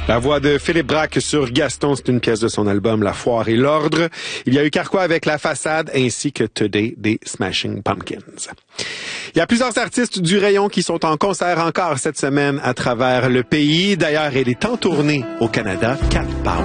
La voix de Philippe Braque sur Gaston, c'est une pièce de son album La Foire et l'Ordre. Il y a eu Carquois avec La Façade ainsi que Today des Smashing Pumpkins. Il y a plusieurs artistes du rayon qui sont en concert encore cette semaine à travers le pays. D'ailleurs, elle est en tournée au Canada. Kat Power.